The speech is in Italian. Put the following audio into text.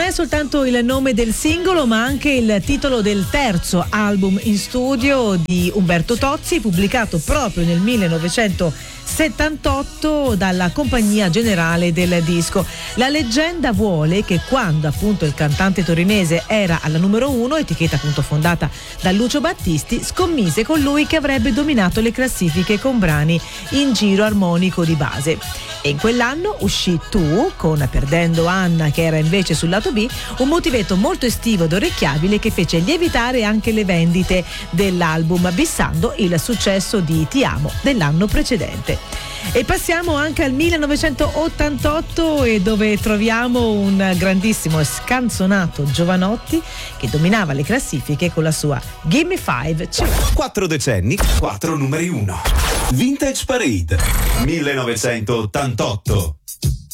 è soltanto il nome del singolo, ma anche il titolo del terzo album in studio di Umberto Tozzi, pubblicato proprio nel 1978 dalla Compagnia Generale del Disco. La leggenda vuole che quando appunto il cantante torinese era alla numero 1, etichetta appunto fondata da Lucio Battisti, scommise con lui che avrebbe dominato le classifiche con brani in giro armonico di base. E in quell'anno uscì Tu con Perdendo Anna, che era invece sul lato B, un motivetto molto estivo ed orecchiabile che fece lievitare anche le vendite dell'album, bissando il successo di Ti amo dell'anno precedente. E passiamo anche al 1988, e dove troviamo un grandissimo e scanzonato Jovanotti che dominava le classifiche con la sua Gimme Five. 4 decenni, 4 numeri 1. Vintage Parade 1988.